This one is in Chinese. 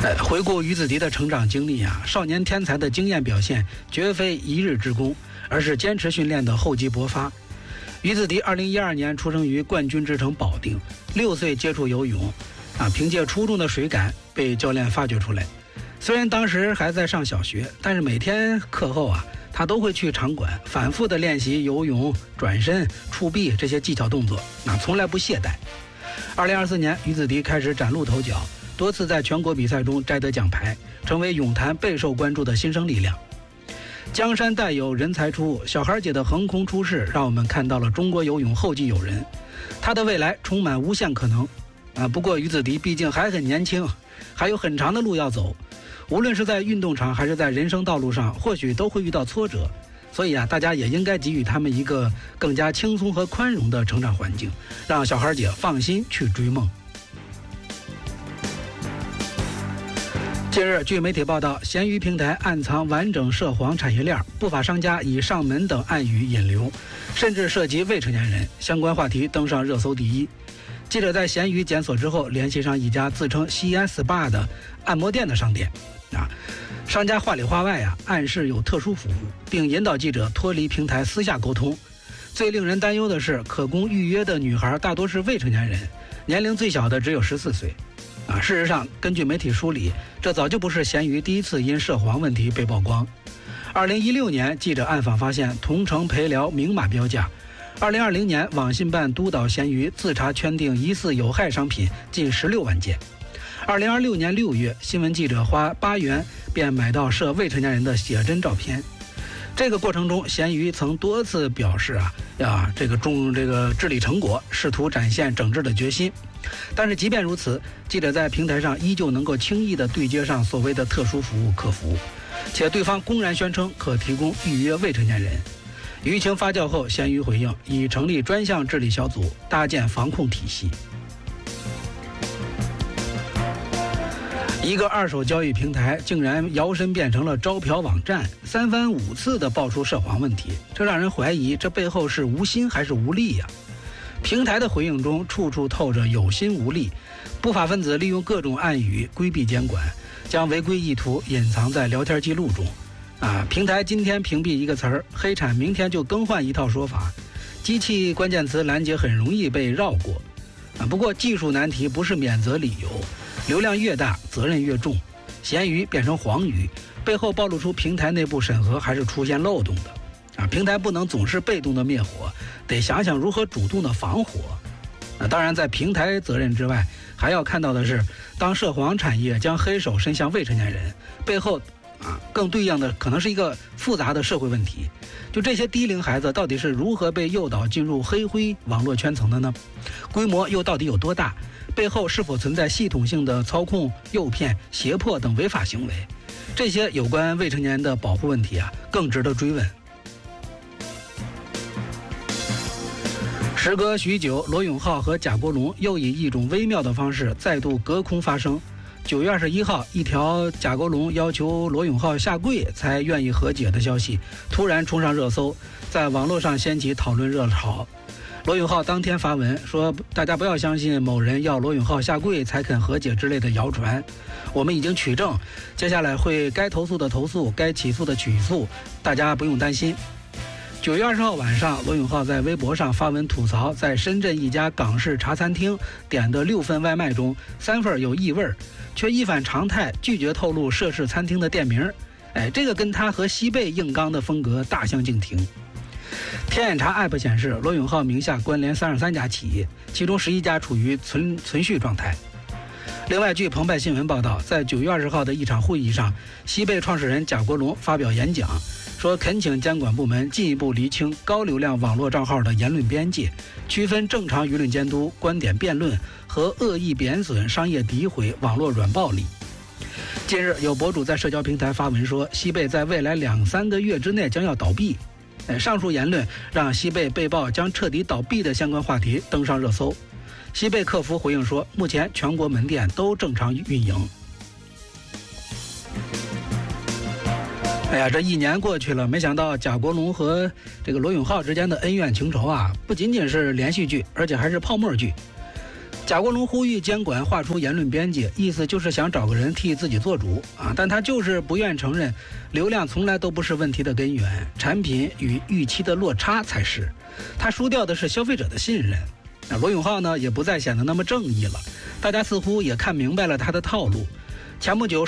回顾于子迪的成长经历啊，少年天才的惊艳表现绝非一日之功，而是坚持训练的厚积薄发。于子迪2012年出生于冠军之城保定，6岁接触游泳，凭借出众的水感被教练发掘出来。虽然当时还在上小学，但是每天课后他都会去场馆反复的练习游泳、转身、触臂这些技巧动作，从来不懈怠。2024年，于子迪开始崭露头角，多次在全国比赛中摘得奖牌，成为泳坛备受关注的新生力量。江山代有人才出，小孩姐的横空出世让我们看到了中国游泳后继有人，他的未来充满无限可能。不过于子迪毕竟还很年轻，还有很长的路要走，无论是在运动场还是在人生道路上，或许都会遇到挫折，所以大家也应该给予他们一个更加轻松和宽容的成长环境，让小孩姐放心去追梦。近日，据媒体报道，闲鱼平台暗藏完整涉黄产业链，不法商家以上门等暗语引流，甚至涉及未成年人，相关话题登上热搜第一。记者在闲鱼检索之后，联系上一家自称西安 SPA 的按摩店的商店，商家话里话外暗示有特殊服务，并引导记者脱离平台私下沟通。最令人担忧的是，可供预约的女孩大多是未成年人，年龄最小的只有14岁。事实上，根据媒体梳理，这早就不是闲鱼第一次因涉黄问题被曝光。2016年，记者暗访发现同城陪聊明码标价。2020年，网信办督导闲鱼自查圈定疑似有害商品近16万件。2026年6月，新闻记者花8元便买到涉未成年人的写真照片。这个过程中，闲鱼曾多次表示这个治理成果，试图展现整治的决心。但是即便如此，记者在平台上依旧能够轻易地对接上所谓的特殊服务客服，且对方公然宣称可提供预约未成年人。舆情发酵后，闲鱼回应已成立专项治理小组，搭建防控体系。一个二手交易平台竟然摇身变成了招嫖网站，3番5次地爆出涉黄问题，这让人怀疑这背后是无心还是无力呀？平台的回应中处处透着有心无力，不法分子利用各种暗语规避监管，将违规意图隐藏在聊天记录中。平台今天屏蔽一个词儿，黑产明天就更换一套说法，机器关键词拦截很容易被绕过。不过技术难题不是免责理由，流量越大责任越重。闲鱼变成黄鱼，背后暴露出平台内部审核还是出现漏洞的。平台不能总是被动的灭火，得想想如何主动的防火。当然，在平台责任之外，还要看到的是，当涉黄产业将黑手伸向未成年人，背后更对应的可能是一个复杂的社会问题。就这些低龄孩子到底是如何被诱导进入黑灰网络圈层的呢？规模又到底有多大？背后是否存在系统性的操控、诱骗、胁迫等违法行为？这些有关未成年人的保护问题更值得追问。时隔许久，罗永浩和贾国龙又以一种微妙的方式再度隔空发声。9月21号，一条贾国龙要求罗永浩下跪才愿意和解的消息突然冲上热搜，在网络上掀起讨论热潮。罗永浩当天发文说，大家不要相信某人要罗永浩下跪才肯和解之类的谣传，我们已经取证，接下来会该投诉的投诉，该起诉的起诉，大家不用担心。9月20号晚上，罗永浩在微博上发文吐槽，在深圳一家港式茶餐厅点的6份外卖中，3份有异味，却一反常态拒绝透露涉事餐厅的店名。这个跟他和西贝硬刚的风格大相径庭。天眼查 App 显示，罗永浩名下关联33家企业，其中11家处于存续状态。另外，据澎湃新闻报道，在9月20号的一场会议上，西贝创始人贾国龙发表演讲，说恳请监管部门进一步厘清高流量网络账号的言论边界，区分正常舆论监督、观点辩论和恶意贬损、商业诋毁、网络软暴力。近日，有博主在社交平台发文说，西贝在未来2-3个月之内将要倒闭。上述言论让西贝被曝将彻底倒闭的相关话题登上热搜。西贝客服回应说，目前全国门店都正常运营。这1年过去了，没想到贾国龙和这个罗永浩之间的恩怨情仇不仅仅是连续剧，而且还是泡沫剧。 贾国龙呼吁监管划出言论边界，意思就是想找个人替自己做主啊，但他就是不愿承认，流量从来都不是问题的根源，产品与预期的落差才是。他输掉的是消费者的信任。罗永浩呢，也不再显得那么正义了，大家似乎也看明白了他的套路。前不久